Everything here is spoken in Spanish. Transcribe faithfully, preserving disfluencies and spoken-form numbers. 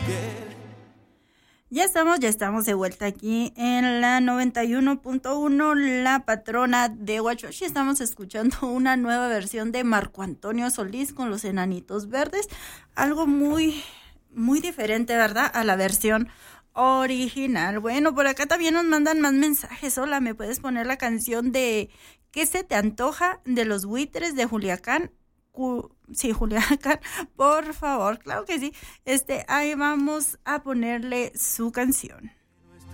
piel. Ya estamos, ya estamos de vuelta aquí en la noventa y uno punto uno, La Patrona de Huachochi. Estamos escuchando una nueva versión de Marco Antonio Solís con Los Enanitos Verdes. Algo muy, muy diferente, ¿verdad? A la versión original. Bueno, por acá también nos mandan más mensajes. Hola, ¿me puedes poner la canción de ¿Qué se te antoja? De Los Buitres de Juliacán? Cu- sí, Juliacán, por favor, claro que sí. Este, ahí vamos a ponerle su canción.